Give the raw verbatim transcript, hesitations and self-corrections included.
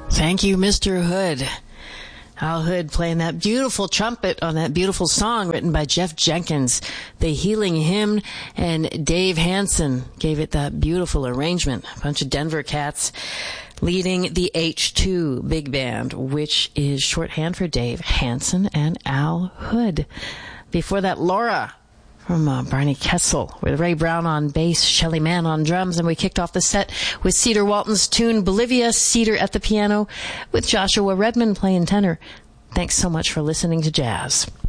Thank you, Mister Hood. Al Hood playing that beautiful trumpet on that beautiful song written by Jeff Jenkins, The Healing Hymn, and Dave Hansen gave it that beautiful arrangement. A bunch of Denver cats leading the H two Big Band, which is shorthand for Dave Hansen and Al Hood. Before that, Laura from uh, Barney Kessel, with Ray Brown on bass, Shelly Mann on drums, and we kicked off the set with Cedar Walton's tune Bolivia, Cedar at the piano, with Joshua Redman playing tenor. Thanks so much for listening to Jazz.